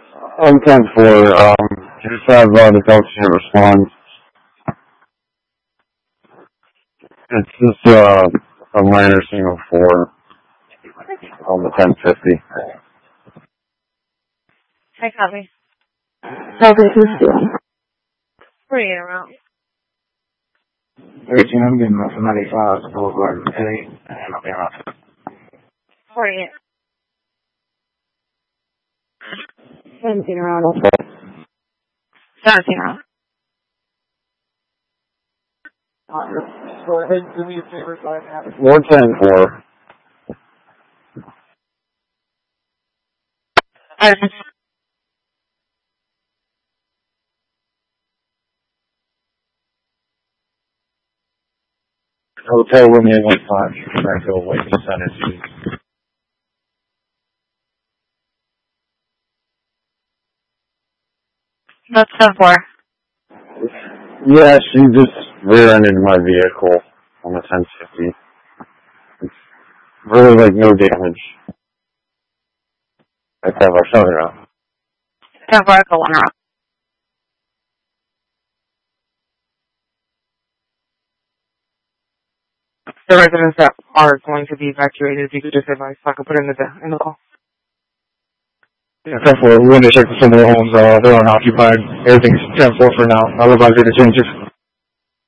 On 10-4, just have the Delta unit respond. It's just a minor single 4 on the 1050. Hi, copy. Delta 2. 48 around. 13, I'm getting off of 95, Boulevard, Eddie, and I'll be off. 48. 17 around. 17 around. Go ahead and do me a favor so I have it. More 10-4. Hotel Romeo 15, Franco, Wake, Tennessee. That's 10-4. Yeah, she just rear-ended my vehicle on the 1050. It's really no damage. I have our shuttle out. 10-4, Echo 1 around. The residents that are going to be evacuated, if you could just advise so I can put it in the call. Yeah, 10-4, we're going to check some of the homes, they're unoccupied. Everything's 10-4 for now. I'll advise you to changes.